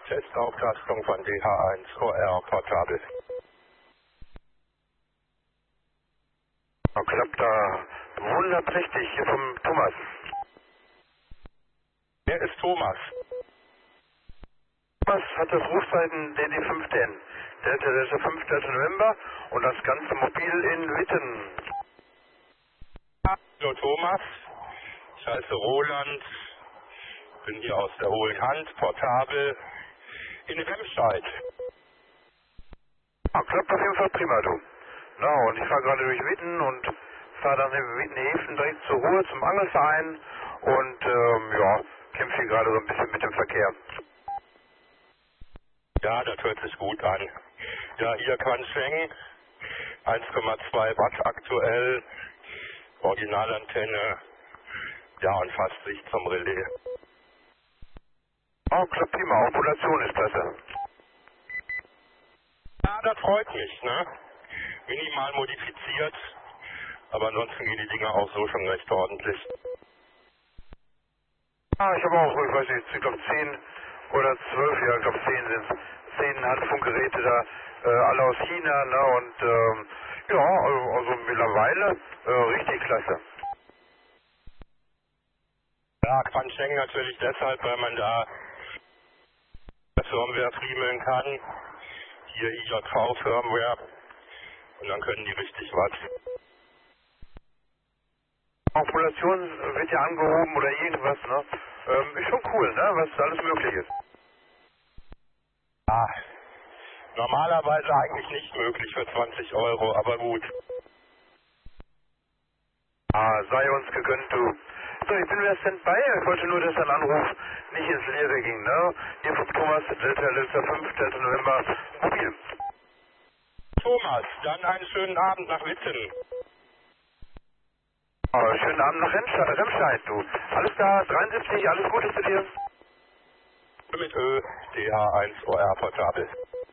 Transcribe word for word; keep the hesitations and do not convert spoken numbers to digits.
Testauftastung von D H eins O R portabel. Oh, klappt da wunderprächtig hier vom Thomas. Wer ist Thomas? Thomas hat das Rufzeichen D D fünf N. Der, der ist der fünfte November und das ganze Mobil in Witten. Hallo Thomas, ich heiße Roland, bin hier aus der hohen Hand, portabel, in Remscheid. Ah, klappt auf jeden Fall prima, du. Na, und ich fahre gerade durch Witten und fahre dann in Wittenhäfen direkt zur Ruhe zum Angelverein und ähm, ja, kämpfe hier gerade so ein bisschen mit dem Verkehr. Ja, das hört sich gut an. Ja, hier Quansheng, eins Komma zwei Watt aktuell, Originalantenne, ja und fast Sicht zum Relais. Oh, klappt prima, Ovulation ist klasse. Ja, das freut mich, ne? Minimal modifiziert, aber ansonsten gehen die Dinger auch so schon recht ordentlich. Ah, ich habe auch, ich weiß nicht, ich glaube zehn oder zwölf, ja, ich glaube zehn sind es. zehn Handfunkgeräte da, äh, alle aus China, ne, und ähm, ja, also, also mittlerweile äh, richtig klasse. Ja, Quansheng natürlich deshalb, weil man da Firmware friemeln kann. Hier I J V-Firmware. Und dann können die richtig was. Population wird ja angehoben oder irgendwas, ne? Ähm, ist schon cool, ne? Was alles möglich ist. Ah, normalerweise eigentlich nicht möglich für zwanzig Euro, aber gut. Ah, sei uns gegönnt, du. So, ich bin wieder Standby. Ich wollte nur, dass dein Anruf nicht ins Leere ging, ne? Hier vom Thomas, Delta, Delta fünf, Delta November, mobil. Thomas, dann einen schönen Abend nach Witten. Oh, schönen Abend nach Remscheid, Remscheid, du. Alles klar, dreiundsiebzig, alles Gute zu dir. Mit Ö, D H eins O R portabel.